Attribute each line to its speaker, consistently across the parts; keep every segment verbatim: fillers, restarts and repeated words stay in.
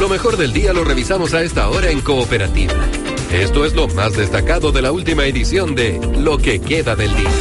Speaker 1: Lo mejor del día lo revisamos a esta hora en Cooperativa. Esto es lo más destacado de la última edición de Lo que queda del día.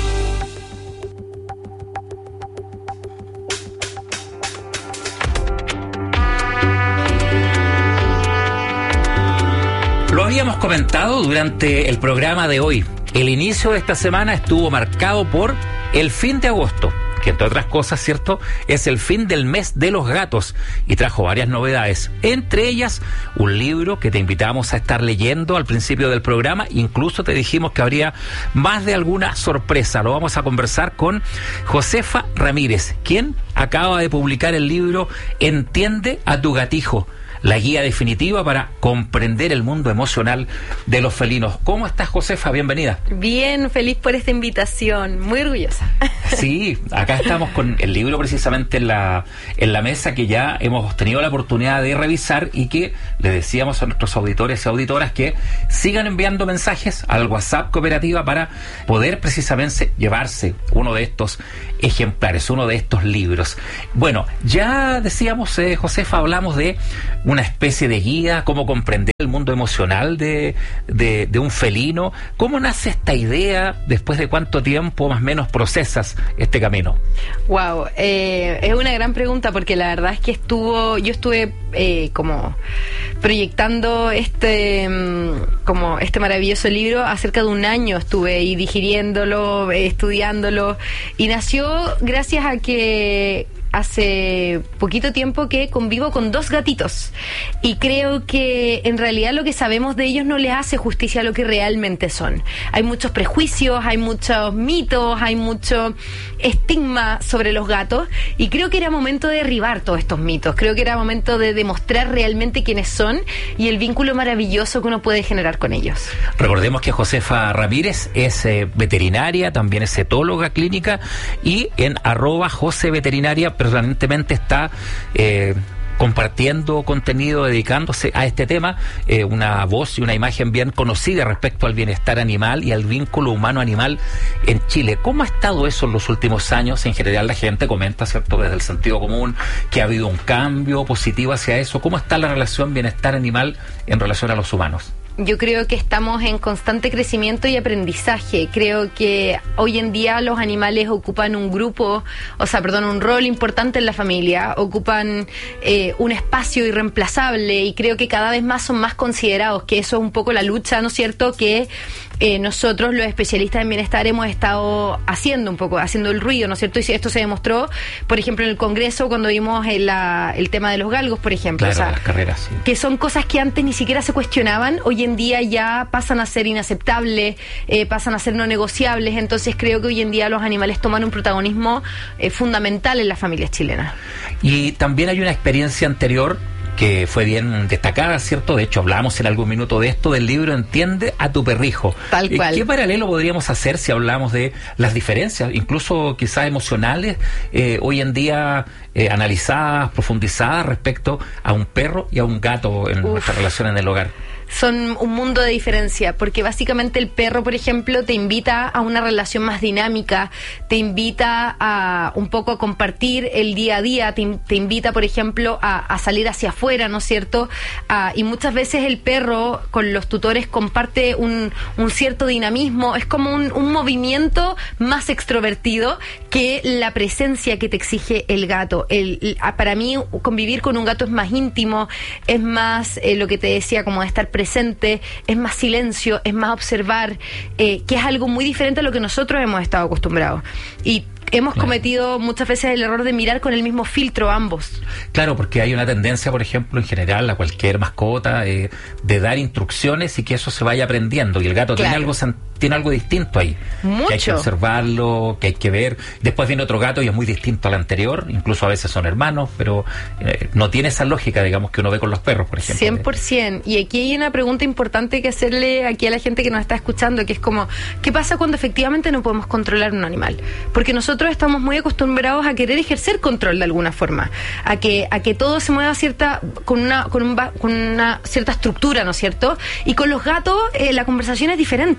Speaker 2: Lo habíamos comentado durante el programa de hoy. El inicio de esta semana estuvo marcado por el fin de agosto, que entre otras cosas, ¿cierto?, es el fin del mes de los gatos y trajo varias novedades, entre ellas un libro que te invitamos a estar leyendo al principio del programa. Incluso te dijimos que habría más de alguna sorpresa. Lo vamos a conversar con Josefa Ramírez, quien acaba de publicar el libro Entiende a tu gatijo, la guía definitiva para comprender el mundo emocional de los felinos. ¿Cómo estás, Josefa? Bienvenida.
Speaker 3: Bien, feliz por esta invitación, muy orgullosa.
Speaker 2: Sí, acá estamos con el libro precisamente en la, en la mesa, que ya hemos tenido la oportunidad de revisar y que le decíamos a nuestros auditores y auditoras que sigan enviando mensajes al WhatsApp Cooperativa para poder precisamente llevarse uno de estos ejemplares, uno de estos libros. Bueno, ya decíamos, eh, Josefa, hablamos de una especie de guía, cómo comprender el mundo emocional de, de, de un felino. ¿Cómo nace esta idea? ¿Después de cuánto tiempo más o menos procesas este camino?
Speaker 3: Wow, eh, es una gran pregunta, porque la verdad es que estuvo, yo estuve eh, como proyectando este como este maravilloso libro acerca de un año. Estuve ahí digiriéndolo, eh, estudiándolo, y nació gracias a que hace poquito tiempo que convivo con dos gatitos, y creo que en realidad lo que sabemos de ellos no les hace justicia a lo que realmente son. Hay muchos prejuicios, hay muchos mitos, hay mucho estigma sobre los gatos, y creo que era momento de derribar todos estos mitos. Creo que era momento de demostrar realmente quiénes son y el vínculo maravilloso que uno puede generar con ellos.
Speaker 2: Recordemos que Josefa Ramírez es eh, veterinaria, también es etóloga clínica, y en arroba Jose Veterinaria permanentemente está eh, compartiendo contenido, dedicándose a este tema, eh, una voz y una imagen bien conocida respecto al bienestar animal y al vínculo humano-animal en Chile. ¿Cómo ha estado eso en los últimos años? En general la gente comenta, ¿cierto?, desde el sentido común, que ha habido un cambio positivo hacia eso. ¿Cómo está la relación bienestar animal en relación a los humanos?
Speaker 3: Yo creo que estamos en constante crecimiento y aprendizaje. Creo que hoy en día los animales ocupan un grupo, o sea, perdón, un rol importante en la familia, ocupan eh, un espacio irreemplazable, y creo que cada vez más son más considerados, que eso es un poco la lucha, ¿no es cierto?, que eh, nosotros los especialistas en bienestar hemos estado haciendo un poco, haciendo el ruido, ¿no es cierto? Y esto se demostró, por ejemplo, en el Congreso, cuando vimos el, la, el tema de los galgos, por ejemplo.
Speaker 2: Claro,
Speaker 3: o sea,
Speaker 2: las carreras, sí.
Speaker 3: Que son cosas que antes ni siquiera se cuestionaban, hoy en día ya pasan a ser inaceptables, eh, pasan a ser no negociables. Entonces creo que hoy en día los animales toman un protagonismo eh, fundamental en las familias chilenas.
Speaker 2: Y también hay una experiencia anterior que fue bien destacada, ¿cierto? De hecho, hablamos en algún minuto de esto, del libro Entiende a tu perrijo.
Speaker 3: Tal cual.
Speaker 2: ¿Qué paralelo podríamos hacer si hablamos de las diferencias, incluso quizás emocionales, eh, hoy en día eh, analizadas, profundizadas respecto a un perro y a un gato en Uf. nuestra relación en el hogar?
Speaker 3: Son un mundo de diferencia, porque básicamente el perro, por ejemplo, te invita a una relación más dinámica, te invita a un poco a compartir el día a día, te, te invita, por ejemplo, a, a salir hacia afuera, ¿no es cierto? A, y muchas veces el perro con los tutores comparte un, un cierto dinamismo, es como un, un movimiento más extrovertido que la presencia que te exige el gato. El, el, para mí, convivir con un gato es más íntimo, es más eh, lo que te decía, como de estar presente presente, es más silencio, es más observar, eh, que es algo muy diferente a lo que nosotros hemos estado acostumbrados. Y hemos claro. cometido muchas veces el error de mirar con el mismo filtro ambos.
Speaker 2: Claro, porque hay una tendencia, por ejemplo, en general, a cualquier mascota, eh, de dar instrucciones y que eso se vaya aprendiendo. Y el gato claro. tiene algo tiene algo distinto ahí.
Speaker 3: Mucho.
Speaker 2: Que hay que observarlo, que hay que ver. Después viene otro gato y es muy distinto al anterior. Incluso a veces son hermanos, pero eh, no tiene esa lógica, digamos, que uno ve con los perros, por ejemplo.
Speaker 3: cien por ciento. Y aquí hay una pregunta importante que hacerle aquí a la gente que nos está escuchando, que es como, ¿qué pasa cuando efectivamente no podemos controlar un animal? Porque nosotros estamos muy acostumbrados a querer ejercer control de alguna forma, a que a que todo se mueva cierta con una con, un, con una cierta estructura, ¿no es cierto? Y con los gatos eh, la conversación es diferente.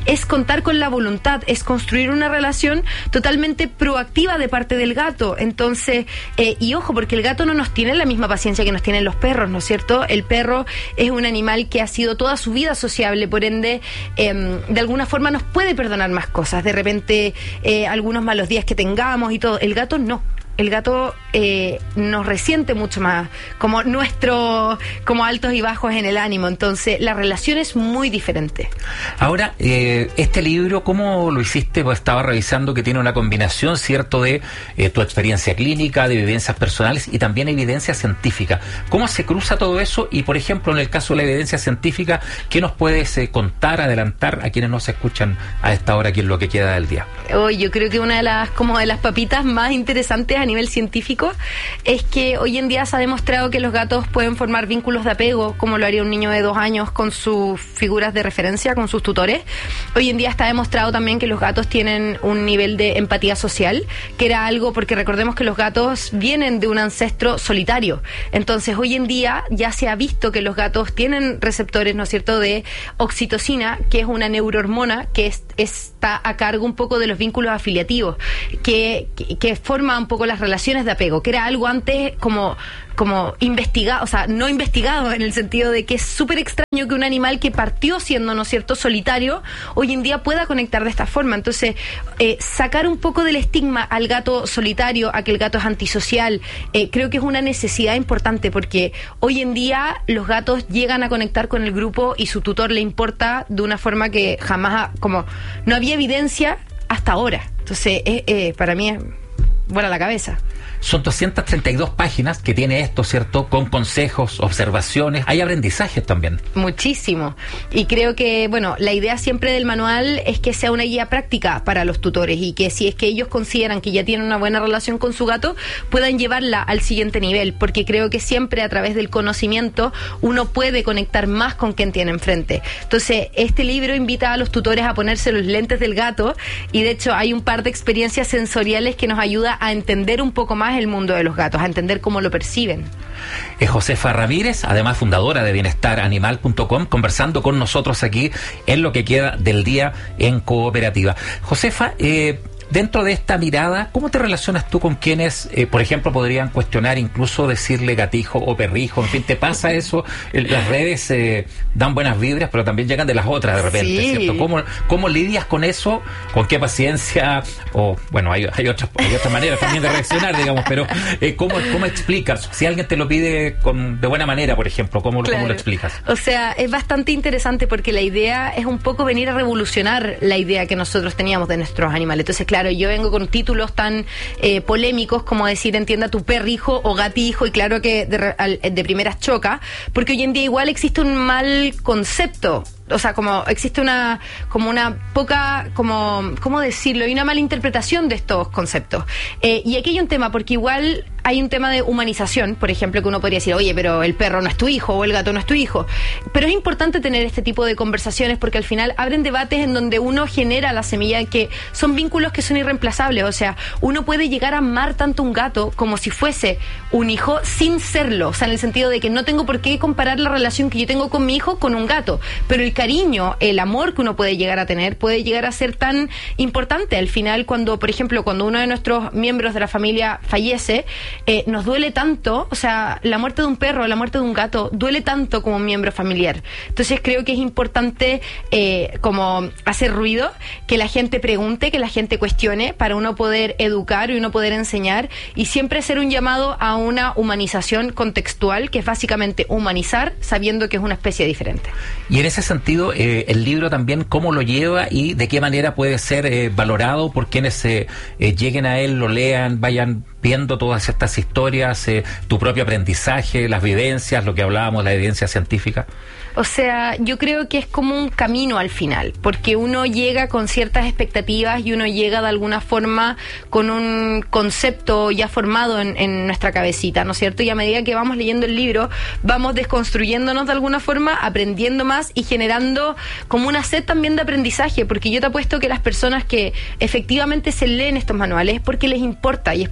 Speaker 3: es contar con la voluntad, es construir una relación totalmente proactiva de parte del gato. Entonces, eh, y ojo, porque el gato no nos tiene la misma paciencia que nos tienen los perros, ¿no es cierto? El perro es un animal que ha sido toda su vida sociable, por ende, eh, de alguna forma nos puede perdonar más cosas, de repente eh, algunos malos días que tengamos y todo. El gato no. El gato eh, nos resiente mucho más, como nuestro, como altos y bajos en el ánimo. Entonces, la relación es muy diferente.
Speaker 2: Ahora, eh, este libro, ¿cómo lo hiciste? Pues estaba revisando que tiene una combinación, ¿cierto?, de eh, tu experiencia clínica, de vivencias personales y también evidencia científica. ¿Cómo se cruza todo eso? Y, por ejemplo, en el caso de la evidencia científica, ¿qué nos puedes eh, contar, adelantar a quienes nos escuchan a esta hora, aquí en Lo que queda del día?
Speaker 3: Oh, yo creo que una de las, como de las papitas más interesantes a nivel científico es que hoy en día se ha demostrado que los gatos pueden formar vínculos de apego, como lo haría un niño de dos años con sus figuras de referencia, con sus tutores. Hoy en día está demostrado también que los gatos tienen un nivel de empatía social, que era algo, porque recordemos que los gatos vienen de un ancestro solitario. Entonces, hoy en día ya se ha visto que los gatos tienen receptores, ¿no es cierto?, de oxitocina, que es una neurohormona que es, está a cargo un poco de los vínculos afiliativos, que, que, que forma un poco las relaciones de apego, que era algo antes como, como investigado, o sea, no investigado, en el sentido de que es súper extraño que un animal que partió siendo, ¿no es cierto?, solitario, hoy en día pueda conectar de esta forma. Entonces, eh, sacar un poco del estigma al gato solitario, a que el gato es antisocial, eh, creo que es una necesidad importante, porque hoy en día los gatos llegan a conectar con el grupo y su tutor le importa de una forma que jamás, ha, como no había evidencia hasta ahora. Entonces, eh, eh, para mí es vuela la cabeza.
Speaker 2: Son doscientas treinta y dos páginas que tiene esto, ¿cierto?, con consejos, observaciones. Hay aprendizajes también.
Speaker 3: Muchísimo. Y creo que, bueno, la idea siempre del manual es que sea una guía práctica para los tutores y que si es que ellos consideran que ya tienen una buena relación con su gato, puedan llevarla al siguiente nivel, porque creo que siempre a través del conocimiento uno puede conectar más con quien tiene enfrente. Entonces, este libro invita a los tutores a ponerse los lentes del gato y, de hecho, hay un par de experiencias sensoriales que nos ayuda a entender un poco más el mundo de los gatos, a entender cómo lo perciben.
Speaker 2: Es Josefa Ramírez, además fundadora de bienestar animal punto com, conversando con nosotros aquí en Lo que queda del día en Cooperativa. Josefa, eh, dentro de esta mirada, ¿cómo te relacionas tú con quienes, eh, por ejemplo, podrían cuestionar, incluso decirle gatijo o perrijo? En fin, ¿te pasa eso? Las redes eh, dan buenas vibras, pero también llegan de las otras de repente, sí. ¿Cierto? ¿Cómo, cómo lidias con eso? ¿Con qué paciencia? O, bueno, hay, hay, otras, hay otras maneras también de reaccionar, digamos, pero eh, ¿cómo, ¿cómo explicas? Si alguien te lo pide con, de buena manera, por ejemplo, ¿cómo, claro. ¿cómo lo explicas?
Speaker 3: O sea, es bastante interesante porque la idea es un poco venir a revolucionar la idea que nosotros teníamos de nuestros animales. Entonces, claro, yo vengo con títulos tan eh, polémicos como decir entienda tu perrijo o gatijo, y claro que de, de primeras choca, porque hoy en día igual existe un mal concepto. O sea, como existe una como una poca, como ¿cómo decirlo? Hay una mala interpretación de estos conceptos. Eh, y aquí hay un tema, porque igual hay un tema de humanización, por ejemplo, que uno podría decir, oye, pero el perro no es tu hijo o el gato no es tu hijo. Pero es importante tener este tipo de conversaciones porque al final abren debates en donde uno genera la semilla de que son vínculos que son irreemplazables. O sea, uno puede llegar a amar tanto un gato como si fuese un hijo sin serlo. O sea, en el sentido de que no tengo por qué comparar la relación que yo tengo con mi hijo con un gato. Pero el cariño, el amor que uno puede llegar a tener puede llegar a ser tan importante. Al final, cuando, por ejemplo, cuando uno de nuestros miembros de la familia fallece, eh, nos duele tanto, o sea, la muerte de un perro, la muerte de un gato, duele tanto como un miembro familiar. Entonces creo que es importante eh, como hacer ruido, que la gente pregunte, que la gente cuestione, para uno poder educar y uno poder enseñar, y siempre hacer un llamado a una humanización contextual, que es básicamente humanizar sabiendo que es una especie diferente.
Speaker 2: Y en ese sentido, eh, el libro también, ¿cómo lo lleva y de qué manera puede ser eh, valorado por quienes eh, eh, lleguen a él, lo lean, vayan viendo todas estas historias, eh, tu propio aprendizaje, las vivencias, lo que hablábamos, la evidencia científica?
Speaker 3: O sea, yo creo que es como un camino al final, porque uno llega con ciertas expectativas y uno llega de alguna forma con un concepto ya formado en, en nuestra cabecita, ¿no es cierto? Y a medida que vamos leyendo el libro, vamos desconstruyéndonos de alguna forma, aprendiendo más y generando como una sed también de aprendizaje, porque yo te apuesto que las personas que efectivamente se leen estos manuales es porque les importa y es porque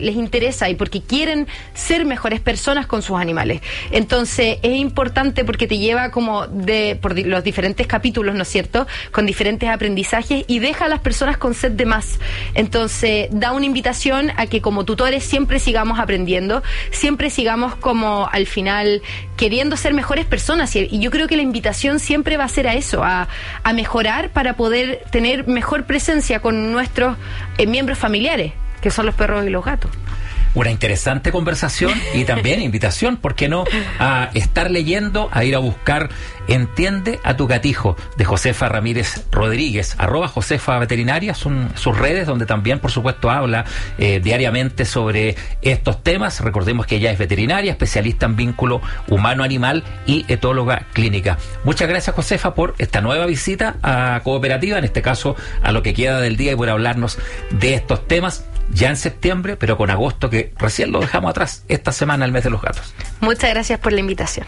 Speaker 3: les interesa y porque quieren ser mejores personas con sus animales. Entonces es importante porque te lleva como de por los diferentes capítulos, ¿no es cierto?, con diferentes aprendizajes y deja a las personas con sed de más. Entonces da una invitación a que como tutores siempre sigamos aprendiendo, siempre sigamos como al final queriendo ser mejores personas, y, y yo creo que la invitación siempre va a ser a eso, a, a mejorar para poder tener mejor presencia con nuestros eh, miembros familiares, que son los perros y los gatos.
Speaker 2: Una interesante conversación y también invitación, ¿por qué no?, a estar leyendo, a ir a buscar Entiende a tu gatijo, de Josefa Ramírez Rodríguez, arroba Josefa Veterinaria, son sus redes donde también, por supuesto, habla eh, diariamente sobre estos temas. Recordemos que ella es veterinaria, especialista en vínculo humano-animal y etóloga clínica. Muchas gracias, Josefa, por esta nueva visita a Cooperativa, en este caso a Lo que queda del día, y por hablarnos de estos temas ya en septiembre, pero con agosto que recién lo dejamos atrás, esta semana, el mes de los gatos.
Speaker 3: Muchas gracias por la invitación.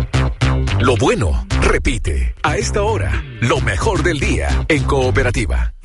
Speaker 4: Lo bueno, repite. A esta hora, lo mejor del día en Cooperativa.